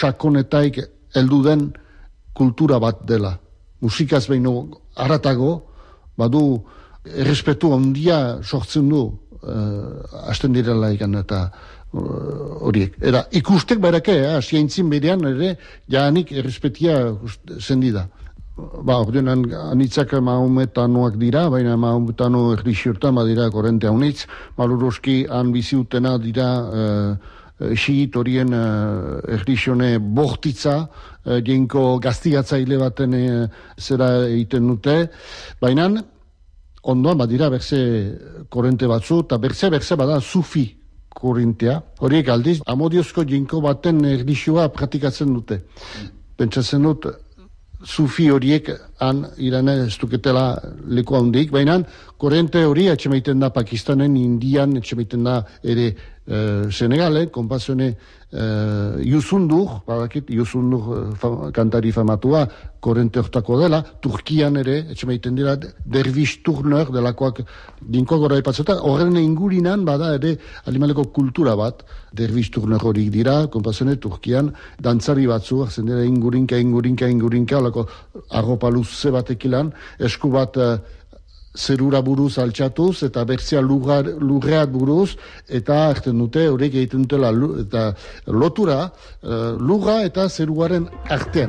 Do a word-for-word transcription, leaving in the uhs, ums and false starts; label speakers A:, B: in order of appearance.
A: sakonetaik heldu den kultura bat dela. Musikaz behin haratago, badu errespetu handia sortzen du uh, hasten direla ikan eta horiek. Uh, Eta ikustek berake, asiaintzin berean ere, jaanik errespetia zendida. Ba, ordenan anitzak mahometanoak dira, baina mahometano erdixiortan badira korente haunitz, maluroski han biziutena dira uh, xiit horien uh, erdixone bortitza, uh, jenko gaztigatzaile baten uh, zera egiten dute, baina ondoan badira berze korente batzu, eta berze berze bada sufi korentea, horiek aldiz, amodiozko jenko baten erdixoa praktikatzen dute. Pentsatzen dut, sufi horiek han irane ez duketela leku handik, baina korente hori etxemaiten da Pakistanen, Indian, etxemaiten da ere uh, Senegalen, konpazione uh, Yusundur, badakit, Yusundur uh, fam, kantari famatua, korente hortako dela, Turkian ere, etxemaiten dira dervish turner delakoak dinko gora ipatzeta, horren ingurinan bada ere alimaleko kultura bat, dervish turner horik dira, konpazione Turkian, dantzari batzu, arzen dira ingurinka, ingurinka, ingurinka, lako arropa luze batekilan, esku bat uh, zerura buruz altxatuz, eta bertzea lurreat buruz, eta erten dute, horiek egiten dutela, eta lotura, uh, lurra eta zeruaren artean.